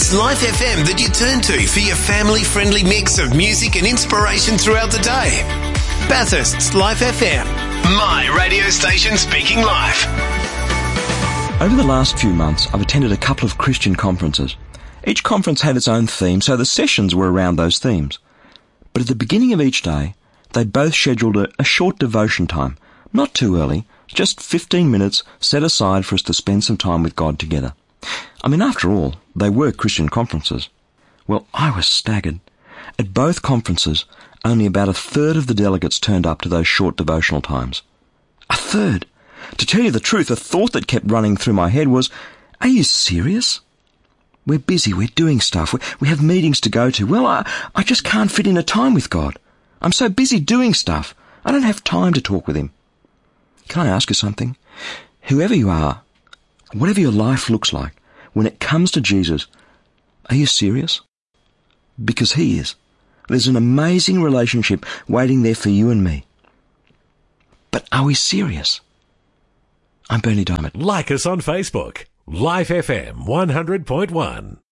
It's Life FM that you turn to for your family-friendly mix of music and inspiration throughout the day. Bathurst's Life FM, my radio station speaking life. Over the last few months, I've attended a couple of Christian conferences. Each conference had its own theme, so the sessions were around those themes. But at the beginning of each day, they both scheduled a short devotion time. Not too early, just 15 minutes set aside for us to spend some time with God together. I mean, after all, they were Christian conferences. Well, I was staggered. At both conferences, only about a third of the delegates turned up to those short devotional times. A third! To tell you the truth, a thought that kept running through my head was, are you serious? We're busy, we're doing stuff, we have meetings to go to. Well, I just can't fit in a time with God. I'm so busy doing stuff, I don't have time to talk with Him. Can I ask you something? Whoever you are, whatever your life looks like, when it comes to Jesus, are you serious? Because He is. There's an amazing relationship waiting there for you and me. But are we serious? I'm Bernie Diamond. Like us on Facebook. Life FM 100.1.